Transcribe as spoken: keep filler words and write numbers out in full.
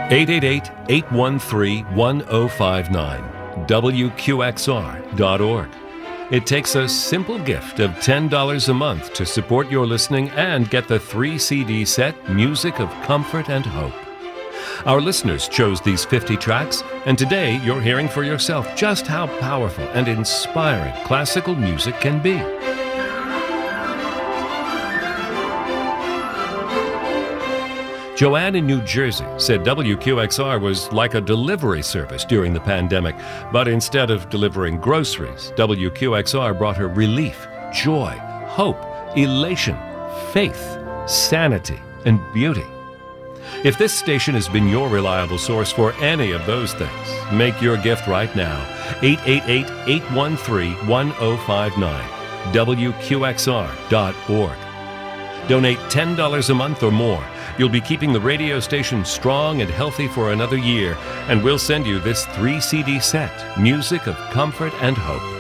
eight eight eight, eight one three, one zero five nine, W Q X R dot org. It takes a simple gift of ten dollars a month to support your listening and get the three C D set Music of Comfort and Hope. Our listeners chose these fifty tracks, and today you're hearing for yourself just how powerful and inspiring classical music can be. Joanne in New Jersey said W Q X R was like a delivery service during the pandemic, but instead of delivering groceries, W Q X R brought her relief, joy, hope, elation, faith, sanity, and beauty. If this station has been your reliable source for any of those things, make your gift right now. eight eight eight, eight one three, one zero five nine, W Q X R dot org. Donate ten dollars a month or more. You'll be keeping the radio station strong and healthy for another year, and we'll send you this three C D set, Music of Comfort and Hope.